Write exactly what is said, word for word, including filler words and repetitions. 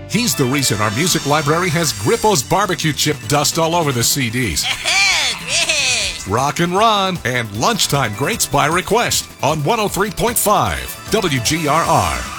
He's the reason our music library has Grippo's barbecue chip dust all over the C Ds. Rock and Ron and Lunchtime Greats by Request on one oh three point five W G R R.